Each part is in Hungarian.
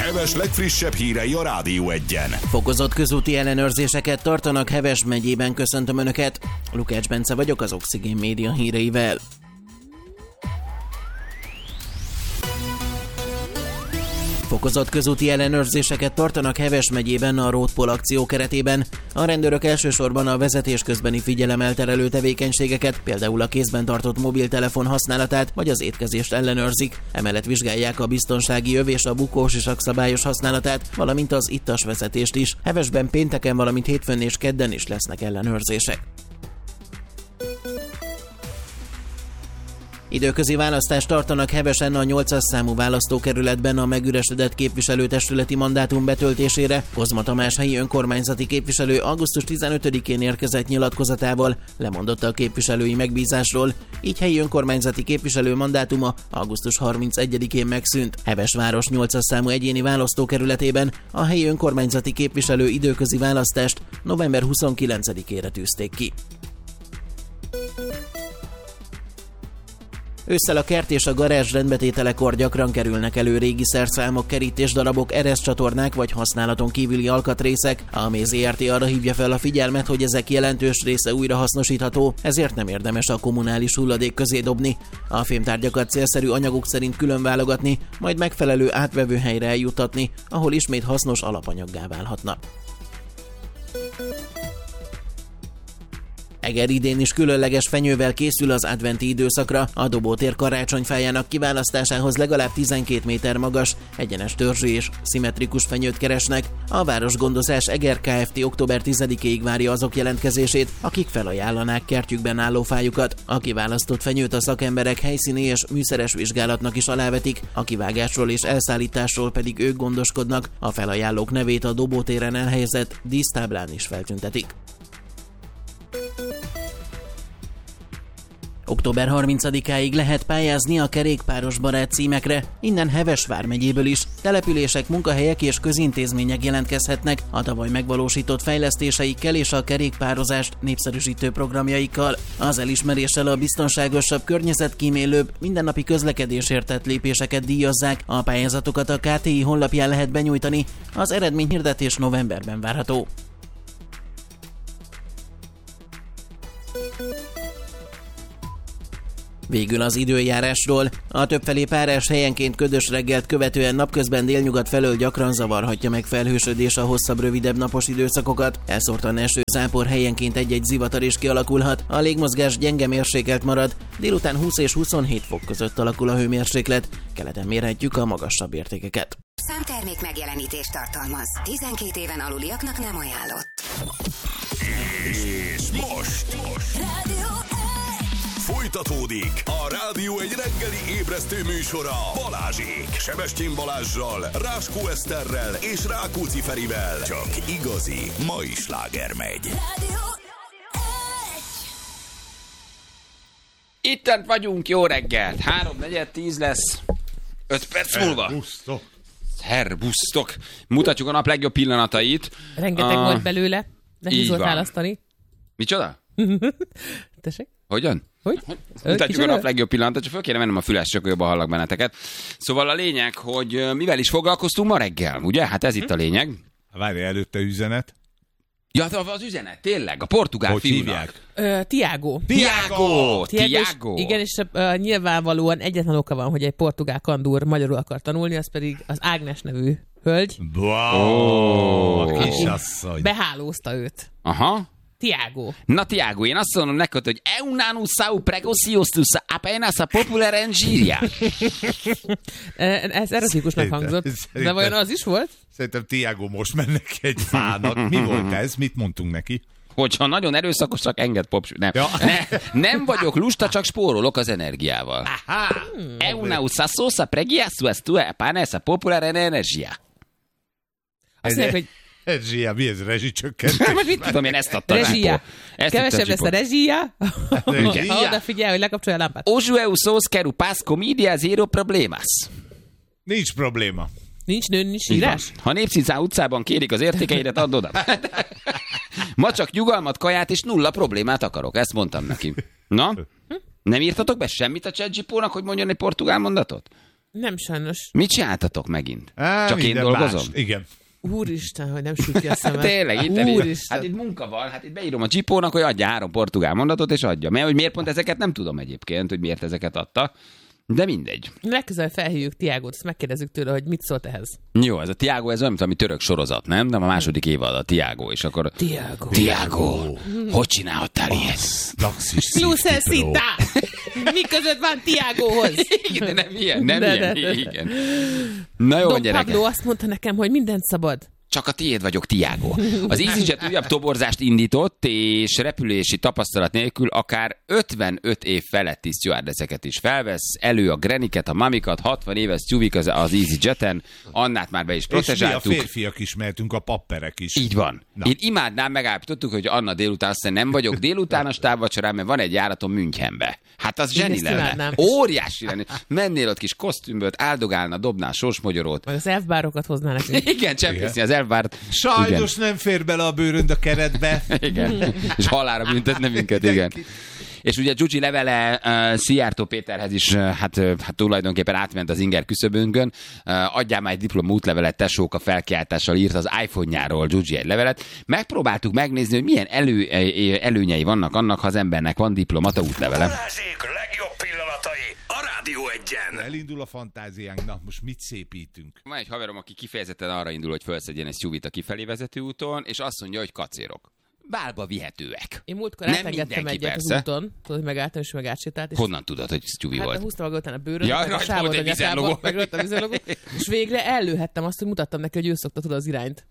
Heves legfrissebb hírei a Rádió Egyen. Fokozott közúti ellenőrzéseket tartanak Heves megyében. Köszöntöm Önöket. Lukács Bence vagyok az Oxigén Média híreivel. Fokozott közúti ellenőrzéseket tartanak Heves megyében a Roadpol akció keretében. A rendőrök elsősorban a vezetés közbeni figyelemelterelő tevékenységeket, például a kézben tartott mobiltelefon használatát vagy az étkezést ellenőrzik. Emellett vizsgálják a biztonsági öv és a bukósisak szabályos használatát, valamint az ittas vezetést is. Hevesben pénteken, valamint hétfőn és kedden is lesznek ellenőrzések. Időközi választást tartanak Hevesen a 8-as számú választókerületben a megüresedett képviselőtestületi mandátum betöltésére. Kozma Tamás helyi önkormányzati képviselő augusztus 15-én érkezett nyilatkozatával, lemondott a képviselői megbízásról, így helyi önkormányzati képviselő mandátuma augusztus 31-én megszűnt. Hevesváros 8-as számú egyéni választókerületében a helyi önkormányzati képviselő időközi választást november 29-ére tűzték ki. Ősszel a kert és a garázs rendbetételekor gyakran kerülnek elő régi szerszámok, kerítésdarabok, ereszcsatornák vagy használaton kívüli alkatrészek. A Méz Zrt. Arra hívja fel a figyelmet, hogy ezek jelentős része újrahasznosítható, ezért nem érdemes a kommunális hulladék közé dobni. A fémtárgyakat célszerű anyagok szerint külön válogatni, majd megfelelő átvevő helyre eljuttatni, ahol ismét hasznos alapanyaggá válhatnak. Eger idén is különleges fenyővel készül az adventi időszakra. A Dobótér karácsonyfájának kiválasztásához legalább 12 méter magas, egyenes törzsű és szimmetrikus fenyőt keresnek. A Városgondozás Eger Kft. Október 10-ig várja azok jelentkezését, akik felajánlanák kertjükben álló fájukat. A kiválasztott fenyőt a szakemberek helyszíni és műszeres vizsgálatnak is alávetik, a kivágásról és elszállításról pedig ők gondoskodnak. A felajánlók nevét a Dobótéren elhelyezett dísztáblán is feltüntetik. Október 30-áig lehet pályázni a kerékpáros barát címekre, innen Heves vármegyéből is. Települések, munkahelyek és közintézmények jelentkezhetnek a tavaly megvalósított fejlesztéseikkel és a kerékpározást népszerűsítő programjaikkal. Az elismeréssel a biztonságosabb, környezetkímélőbb, mindennapi közlekedésért tett lépéseket díjazzák. A pályázatokat a KTI honlapján lehet benyújtani, az eredményhirdetés novemberben várható. Végül az időjárásról. A többfelé párás helyenként ködös reggelt követően napközben délnyugat felől gyakran zavarhatja meg felhősödés a hosszabb, rövidebb napos időszakokat. Elszórtan eső, zápor, helyenként egy-egy zivatar is kialakulhat. A légmozgás gyenge mérsékelt marad, délután 20 és 27 fok között alakul a hőmérséklet. Keleten mérhetjük a magasabb értékeket. Számtermék megjelenítést tartalmaz. 12 éven aluliaknak nem ajánlott. És most folytatódik a Rádió egy reggeli ébresztő műsora Balázsék. Sebestyén Balázssal, Ráskó Eszterrel és Rákóczi Ferivel. Csak igazi mai sláger megy. Ittent vagyunk, jó reggelt! 3:10 lesz, 5 perc múlva. Szerbusztok! Mutatjuk a nap legjobb pillanatait. Rengeteg volt belőle, nehéz volt választani. Micsoda? Tessék? Hogyan? Hogy? Mutatjuk a nap legjobb pillanatot, csak föl kéne mennem a füles, csak jobban hallak benneteket. Szóval a lényeg, hogy mivel is foglalkoztunk ma reggel, ugye? Hát ez itt a lényeg. Várj, előtte üzenet. Ja, az üzenet, tényleg, a portugál hogy fiúnak. Tiago. Igen, és nyilvánvalóan egyetlen oka van, hogy egy portugál kandúr magyarul akar tanulni, az pedig az Ágnes nevű hölgy. Wow, kisasszony. Behálózta őt. Aha. Tiago. Na Tiago, én azt mondom neked, hogy eunanu sau pregociostus apenas a popular engíria. Ez erotikusnak hangzott. De vajon az is volt? Szerintem Tiago most mennek egy fának. Mi volt ez? Mit mondtunk neki? Hogyha nagyon erőszakosak, enged popsú. Nem. Ja. Nem vagyok lusta, csak spórolok az energiával. Eunanu sasosa pregiasus tu apenas a popular energia. Azt mondják, hogy Rezsia, mi ez? Rezsicsökkentés? Most mit tudom, én ezt adtam. Rezsia. Kevesebb lesz a rezsia. Ha odafigyel, hogy lekapcsolja a lámpát. Ojueu sos quero paz comedia zero problemas. Nincs probléma. Nincs nő, nincs írás? Ha Népszínház utcában kérik az értékeidet, add oda. Ma csak nyugalmat, kaját és nulla problémát akarok. Ezt mondtam neki. Na? Nem írtatok be semmit a ChatGPT-nak, hogy mondjon egy portugál mondatot? Nem sajnos. Mit csináltatok megint? Csak én dolgozom? Más. Igen. Úristen, hogy nem süt ki a szemed. Tényleg, Úristen. hát itt munka van, hát itt beírom a Csipónak, hogy adja 3 portugál mondatot, és adja. Mert hogy miért pont ezeket nem tudom egyébként, hogy miért ezeket adta. De mindegy. Legközelebb felhívjuk Tiágót, ezt megkérdezzük tőle, hogy mit szólt ehhez. Jó, ez a Tiago, ez olyan, mint ami török sorozat, nem? De a második évad a Tiago, és akkor... Tiago, hogy csinálhattál ilyet? Lucesita! Mi között van Tiágóhoz? Igen, nem ilyen, igen. Na jó, Don gyerekek. Pablo azt mondta nekem, hogy mindent szabad. Csak a tiéd vagyok, Tiago. Az EasyJet újabb toborzást indított, és repülési tapasztalat nélkül akár 55 év feletti stewardesseket is felvesz. Elő a Greniket, a Mamikat, 60 éves Stewik az EasyJeten. Annát már be is protezsáltuk. És mi a férfiak is mehetünk, a papperek is. Így van. Na. Én imádnám, megállapítottuk, hogy Anna délután azt nem vagyok délután a stábvacsorán, mert van egy járatom Münchenbe. Hát az zseni lenne. Óriási lenne. Mennél ott kis kosztümböt, áldogálna, dobnál sorsmogyorót. Meg az elfbárokat hoznál nekünk. Igen, csempészni az elvárt. Sajnos nem fér bele a bőrönd a keretbe. Igen. És halálra büntetne minket, igen. És ugye Gyugyi levele Szijjártó Péterhez is hát tulajdonképpen átment az inger küszöbünkön. Adjál már egy diploma útlevelet, tesók, a felkiáltással írt az iPhone-járól Gyugyi egy levelet. Megpróbáltuk megnézni, hogy milyen előnyei vannak annak, ha az embernek van diplomata útlevele. Balázsék legjobb pillanatai a Rádió Egyen. Elindul a fantáziánk, na most mit szépítünk? Van egy haverom, aki kifejezetten arra indul, hogy felszedjen egy SUV-t a kifelé vezető úton, és azt mondja, hogy kacérok. Bálba vihetőek. Én múltkor átengedtem egyet az úton, tudod, hogy megálltam, és meg átsétált. És honnan tudod, hogy SUV volt? Hát húztam magam után a bőröt, ja, meg a sávot a nyakába, meg a vízerlogó, és végre ellőhettem azt, hogy mutattam neki, hogy ő szokta tudod az irányt.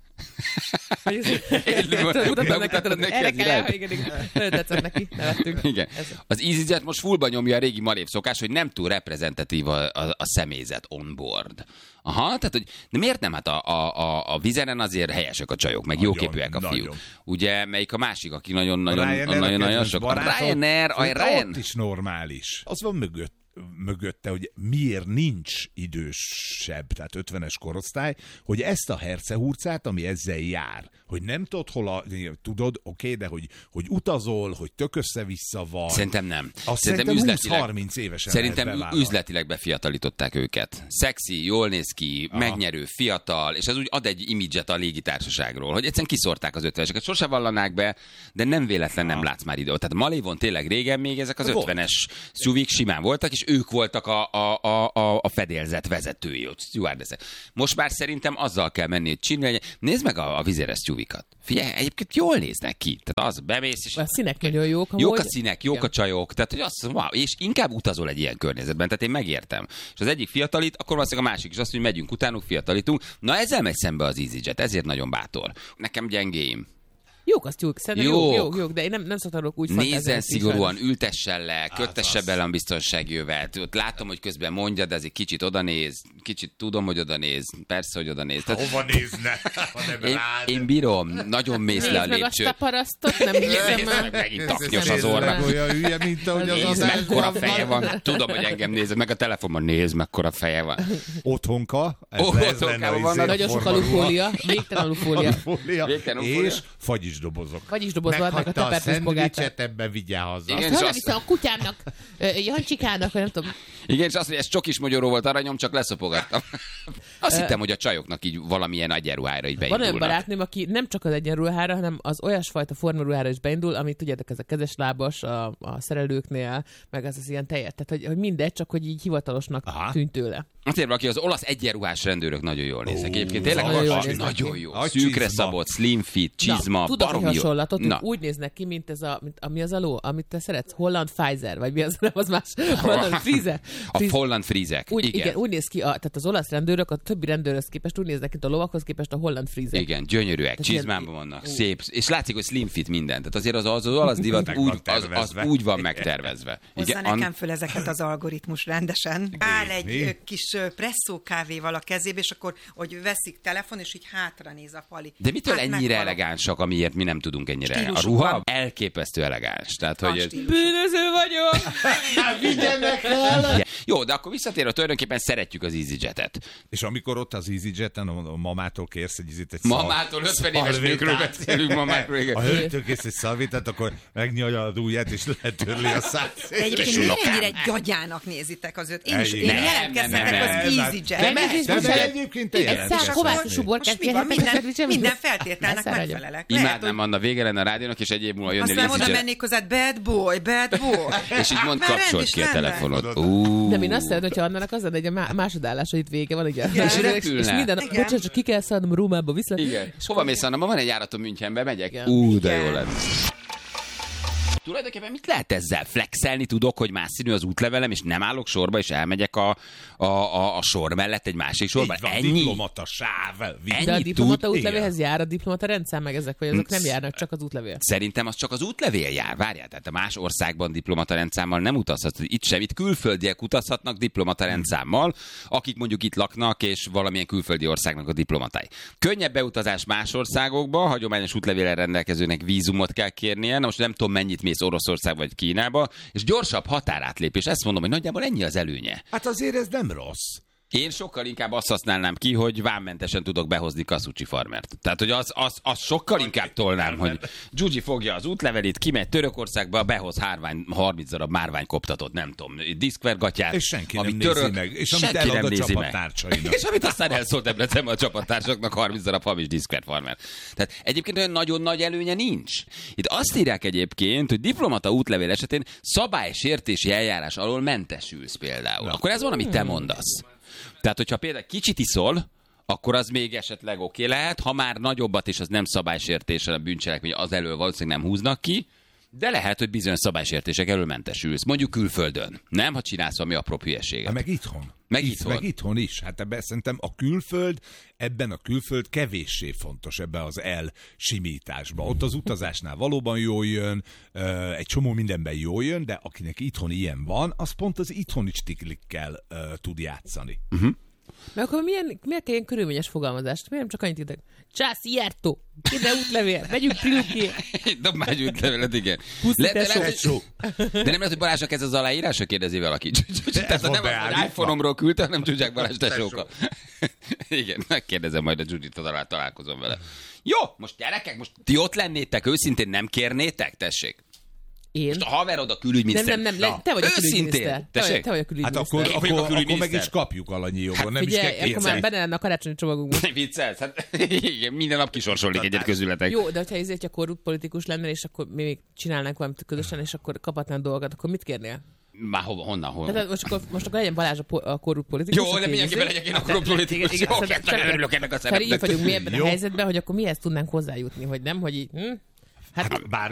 Mutattam neki, tudod, erre kell, igen, tetszett neki, nevettünk. Igen. Az EasyJet most fullba nyomja a régi marév szokás, hogy nem túl reprezentatív a személyzet on board. Aha, tehát hogy de miért nem? Hát a vizeren azért helyesek a csajok, meg jóképűek a fiúk. Ugye, melyik a másik, aki nagyon sok. A Ryanair. Ott is normális. Az van mögötte, hogy miért nincs idősebb, tehát 50-es korosztály, hogy ezt a hercehurcát, ami ezzel jár, hogy nem tudod, oké, de hogy utazol, hogy tök össze-vissza van. Szerintem nem. Szerintem 20-30 évesen szerintem üzletileg befiatalították őket. Szexi, jól néz ki, megnyerő, fiatal, és ez úgy ad egy imidzset a légitársaságról, hogy egyszerűen kiszórták az 50-eseket. Sose vallanák be, de nem véletlen nem látsz már idő. Tehát Malévon tényleg régen még ezek az 50-es SUV-k simán voltak, és ők voltak a fedélzet vezetői, stewardessek. Most már szerintem azzal kell menni, hogy csinálni. Nézd meg a vizéres SUV-kat. Figyelj, egyébként jól néznek ki. Tehát az bemész, és a színek nagyon jók. Jók a színek, jók a csajok. Tehát, hogy azt mondom, wow, és inkább utazol egy ilyen környezetben. Tehát én megértem. És az egyik fiatalít, akkor valószínűleg a másik is azt mondja, hogy megyünk utánuk, fiatalítunk. Na ezzel megy szembe az EasyJet, ezért nagyon bátor. Nekem gyengéim. Jók azt jók, szerintem jók, de én nem szoktam úgy fantáziálni. Nézzen szigorúan, ültessen le, köttesse bele a biztonsági övet. Ott látom, hogy közben mondja, de ez egy kicsit odanéz, kicsit tudom, hogy odanéz, persze, hogy odanéz. Hova nézne? Én bírom, nagyon mész le a lépcsőt. Nézd meg azt a parasztot, nem hiszem. Megint taknyos az orra. Olyan hülye, mint ahogy az Nézd, mekkora feje van. Tudom, hogy engem nézed, meg a telefonban nézd, mekkora feje van. Otthonka. Otthonkában van. Nagyon sok alufólia, végtelen alufólia. És fagyisdobozok. Fagyisdobozol, meg a tepertős pogácsát. Ebben vigyál haza. Igen, azt viszem a kutyámnak, Jancsikának, vagy nem tudom. Igen, és azt, hogy ez csokis magyaró volt aranyom, csak leszopogattam. Azt hittem, hogy a csajoknak így valamilyen egyenruhára így beindulnak. Van olyan barátnőm, aki nem csak az egyenruhára, hanem az olyasfajta formaruhára is beindul, amit tudjátok, ez a kezeslábas a szerelőknél, meg az ilyen tejet. Tehát, hogy mindegy, csak hogy így hivatalosnak tűnt tőle. Azért valaki az olasz egyenruhás rendőrök nagyon jól néznek. Egyébként tényleg nagyon jó. Szűkre szabott, slim fit, csizma, baromi jó. Hasonlatot, úgy néznek ki, mint ez ami az a ló, amit te szeretsz, Holland Pfizer, vagy mi az, nem az más, Holland Friese. A Holland Friesek, igen. Úgy néz ki, tehát az olasz rendőrök a többi rendőrhöz képest úgy néznek, mint a lovakhoz képest a Holland Friesek. Igen, gyönyörűek, csizmában vannak, szép, és látszik, hogy slim fit minden. Tehát azért az olasz divat úgy van megtervezve. Hozzá nekem föl ezeket az algoritmus rendesen. Áll egy kis presszó kávéval a kezébe, és akkor, hogy veszik telefon, és így hátra néz a Pali. De mitől ennyire elegánsak, amiért mi nem tudunk ennyire? A ruha elképesztő elegáns. Tehát, hogy bűnöző vagyok! Vigyenek el! Jó, de akkor visszatérve tulajdonképpen szeretjük az EasyJet-et. És amikor ott az EasyJet-en a mamától kérsz egy mamától 50 éves nőkről beszélünk, mamákról. A hölgytől kérsz egy szalvétát, akkor megnyalja a ujját, és letörli a szát. Egyébként miért ennyire gyagyának nézitek az őt? Én jelentkezhetek az EasyJet. Egyébként te jelentkeztek. Minden feltételnek megfelelek. Imádnám, Anna, vége lenne a rádiónak, és egy év múlva jönnél EasyJet. Aztán oda mennék hozzá, bad boy. És így mond, kapcsolt ki a telefonod. De én azt szeretném, hogyha Annának az lenne, hogy a másodállás, hogy itt vége van, ugye? És minden, bocsánat, csak ki kell szállnom Rómába vissza. Igen. És hova mész, Anna? Ma van egy járatom Münchenbe, megyek. De jó lenne. Tulajdonképpen mit lehet ezzel? Flexelni tudok, hogy más színű az útlevelem, és nem állok sorba, és elmegyek a sor mellett egy másik sorba. Ennyi? Diplomata sáv. De a diplomata útlevélhez jár a diplomata rendszám, meg ezek, vagy azok nem járnak, csak az útlevél? Szerintem az csak az útlevél jár. Várjál, tehát a más országban diplomata rendszámmal nem utazhat. Itt sem. Itt külföldiek utazhatnak diplomata rendszámmal, akik mondjuk itt laknak, és valamilyen külföldi országnak a diplomatái. Könnyebb beutazás más országokba, hagyományos útlevéllel rendelkezőnek vízumot kell kérnie. Na most nem tudom, mennyit mész Oroszország vagy Kínába, és gyorsabb határátlépés. Ezt mondom, hogy nagyjából ennyi az előnye. Hát azért ez nem rossz. Én sokkal inkább azt használnám ki, hogy vámmentesen tudok behozni Kasucsi farmert. Tehát, hogy az sokkal inkább tolnám, hogy Gyugyi fogja az útlevelét, kimegy Törökországba, behoz 30 darab márványkoptatott, nem tudom, diszkvergatyát. És senki nem nézi meg. És amit elad a csapattársainak. És amit aztán elszólt Debrecenbe a csapattársaknak 30 darab hamis diszkverfarmer. Tehát egyébként olyan nagyon nagy előnye nincs. Itt azt írják egyébként, hogy diplomata útlevél esetén szabálysértési eljárás alól mentesülsz például. Akkor ez van, amit te mondasz. Tehát, hogyha például kicsit iszol, akkor az még esetleg oké lehet, ha már nagyobbat és az nem szabálysértés, hanem bűncselekmény, az elől valószínűleg nem húznak ki, de lehet, hogy bizonyos szabálysértések elől mentesülsz. Mondjuk külföldön. Nem, ha csinálsz valami apró hülyeséget. Meg itthon. Meg itthon is. Hát ebben szerintem ebben a külföld kevéssé fontos ebben az elsimításban. Ott az utazásnál valóban jól jön, egy csomó mindenben jól jön, de akinek itthon ilyen van, az pont az itthoni stiklikkel tud játszani. Mert akkor miért ilyen körülményes fogalmazást? Miért nem csak annyit írtak? Csász, Iertó! Ide útlevél! Megyünk Priluki! Dob már egy útlevélet, igen. Puszi tesó! De nem lehet, hogy Balázsnak ez az aláírása, kérdezi valaki. Tehát nem az iPhone-omról küldte, hanem Zsuzsák Balázs tesóka. Igen, megkérdezem majd a Zsuzsit, találkozom vele. Jó, most gyerekek, most ti ott lennétek, őszintén nem kérnétek? Tessék. Én? Most a haverod a külügyminiszter. Nem, te vagy a külügyminiszter. Te vagy a külügyminiszter. Hát akkor meg is kapjuk alanyi jogon, nem figyelj, is kell akkor már benne lenne a karácsonyi csomagunkban. Viccelsz? Hát igen, minden nap kisorsolnék egyet közületek. Jó, de hogyha ezért a korrupt politikus lennél, és akkor mi még csinálnánk valamit közösen, és akkor kaphatnánk dolgokat, akkor mit kérnél? Már honnan? Tehát most akkor legyen Balázs a korrupt politikus. Jó, de mindenkiben legyek én a korrupt politikus. Jó, örülök ennek a szerepnek. Így vagyunk mi ebben a helyzetben, hogy akkor mihez tudnánk hozzájutni, hogy nem, hogy így... Hát